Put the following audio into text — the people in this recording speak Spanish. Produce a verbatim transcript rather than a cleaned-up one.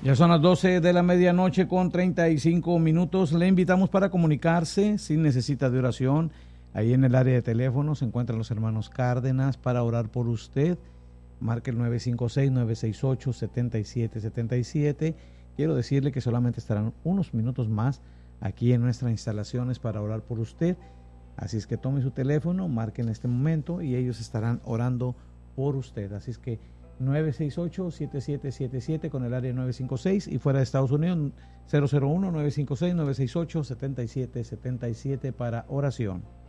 Ya son las doce de la medianoche con treinta y cinco minutos. Le invitamos para comunicarse si necesita de oración. Ahí en el área de teléfono se encuentran los hermanos Cárdenas para orar por usted. Marque el nueve cinco seis, nueve seis ocho, siete siete siete siete. Quiero decirle que solamente estarán unos minutos más aquí en nuestras instalaciones para orar por usted. Así es que tome su teléfono, marque en este momento y ellos estarán orando por usted. Así es que nueve seis ocho, siete siete siete siete con el área nueve cinco seis y fuera de Estados Unidos cero cero uno, nueve cinco seis, nueve seis ocho, siete siete siete siete para oración.